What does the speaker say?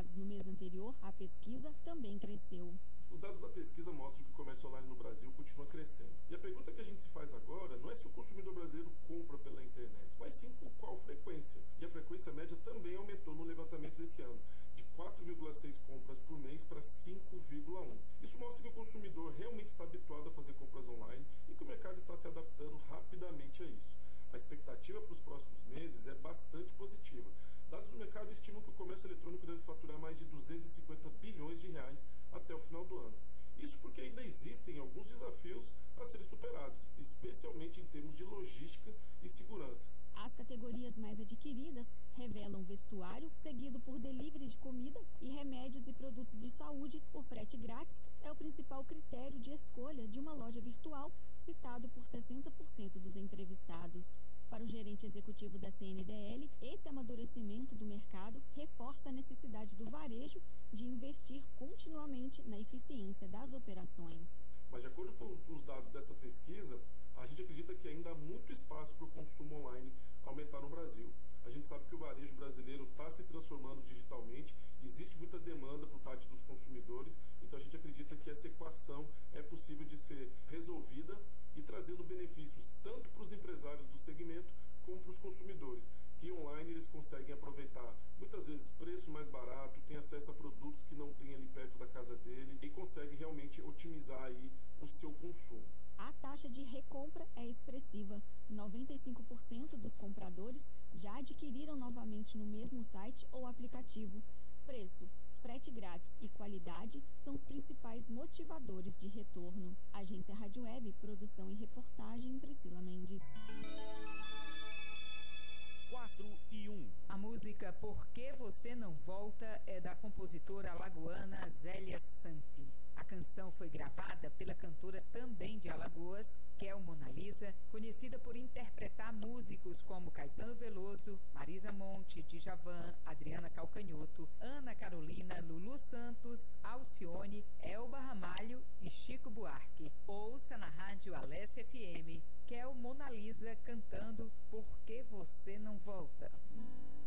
realizados no mês anterior à pesquisa também cresceu. Os dados da pesquisa mostram que o comércio online no Brasil continua crescendo. E a pergunta que a gente se faz agora não é se o consumidor brasileiro compra pela internet, mas sim com qual frequência. E a frequência média também aumentou no levantamento desse ano, de 4,6 compras por mês para 5,1. Isso mostra que o consumidor realmente está habituado a fazer compras online e que o mercado está se adaptando rapidamente a isso. A expectativa para os próximos meses é bastante positiva. Dados do mercado estimam que o comércio eletrônico deve faturar mais de 250 bilhões de reais até o final do ano. Isso porque ainda existem alguns desafios a serem superados, especialmente em termos de logística e segurança. As categorias mais adquiridas revelam vestuário, seguido por delivery de comida e remédios e produtos de saúde. O frete grátis é o principal critério de escolha de uma loja virtual, citado por 60% dos entrevistados. Para o gerente executivo da CNDL, esse amadurecimento do mercado reforça a necessidade do varejo de investir continuamente na eficiência das operações. Mas, de acordo com os dados dessa pesquisa, a gente acredita que ainda há muito espaço para o consumo online aumentar no Brasil. A gente sabe que o varejo brasileiro está se transformando digitalmente, existe muita demanda por parte dos consumidores, então a gente acredita que essa equação é possível de ser resolvida e trazendo benefícios tanto para os empresários do segmento como para os consumidores, que online eles conseguem aproveitar muitas vezes preço mais barato, tem acesso a produtos que não tem ali perto da casa dele e consegue realmente otimizar aí o seu consumo. A taxa de recompra é expressiva. 95% dos compradores já adquiriram novamente no mesmo site ou aplicativo. Preço, frete grátis e qualidade são os principais motivadores de retorno. Agência Rádio Web, produção e reportagem, Priscila Mendes. 4:1. A música Por Que Você Não Volta é da compositora alagoana Zélia Santi. A canção foi gravada pela cantora também de Alagoas, Kel Monalisa, conhecida por interpretar músicos como Caetano Veloso, Marisa Monte, Djavan, Adriana Calcanhoto, Ana Carolina, Lulu Santos, Alcione, Elba Ramalho e Chico Buarque. Ouça na rádio Alessia FM, Kel Monalisa cantando Por Que Você Não Volta.